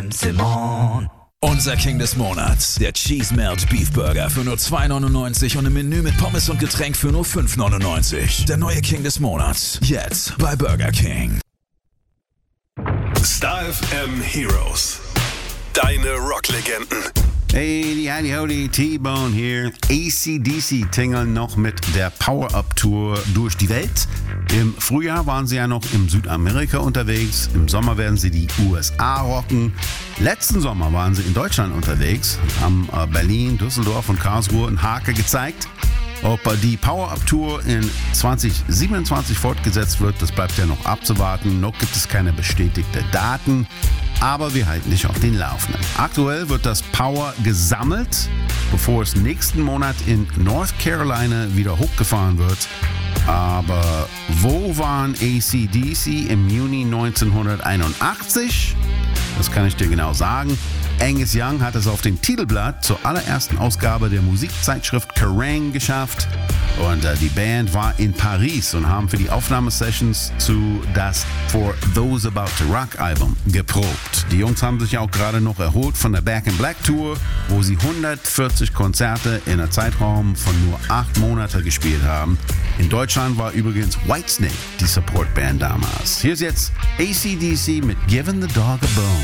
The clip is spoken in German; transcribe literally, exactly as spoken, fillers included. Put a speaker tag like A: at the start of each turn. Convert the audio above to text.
A: Simon.
B: Unser King des Monats, der Cheese Melt Beef Burger für nur zwei neunundneunzig und im Menü mit Pommes und Getränk für nur fünf neunundneunzig. Der neue King des Monats, jetzt bei Burger King.
C: Star F M Heroes. Deine Rocklegenden.
D: Hey, die Heidi Howdy, T-Bone hier. A C D C tingeln noch mit der Power-Up-Tour durch die Welt. Im Frühjahr waren sie ja noch in Südamerika unterwegs. Im Sommer werden sie die U S A rocken. Letzten Sommer waren sie in Deutschland unterwegs, haben Berlin, Düsseldorf und Karlsruhe einen Haken gezeigt. Ob die Power-Up-Tour in zwanzig siebenundzwanzig fortgesetzt wird, das bleibt ja noch abzuwarten. Noch gibt es keine bestätigten Daten, aber wir halten dich auf den Laufenden. Aktuell wird das Power gesammelt, bevor es nächsten Monat in North Carolina wieder hochgefahren wird. Aber wo waren A C D C im Juni neunzehnhunderteinundachtzig? Das kann ich dir genau sagen. Angus Young hat es auf dem Titelblatt zur allerersten Ausgabe der Musikzeitschrift Kerrang! Geschafft. Und äh, die Band war in Paris und haben für die Aufnahmesessions zu das For Those About to Rock Album geprobt. Die Jungs haben sich auch gerade noch erholt von der Back in Black Tour, wo sie hundertvierzig Konzerte in einem Zeitraum von nur acht Monaten gespielt haben. In Deutschland war übrigens Whitesnake die Supportband damals. Hier ist jetzt A C D C mit Givin' the Dog a Bone.